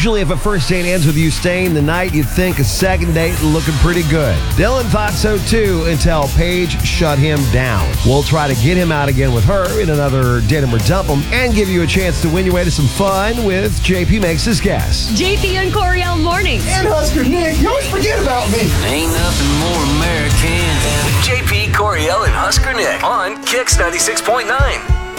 Usually, if a first date ends with you staying the night, you'd think a second date looking pretty good. Dylan thought so too until Paige shut him down. We'll try to get him out again with her in another Date 'Em or Dump 'Em and give you a chance to win your way to some fun with JP Makes His Guess. JP and Coriel mornings. And Husker Nick, you always forget about me. Ain't nothing more American than JP, Coriel, and Husker Nick on Kix 96.9.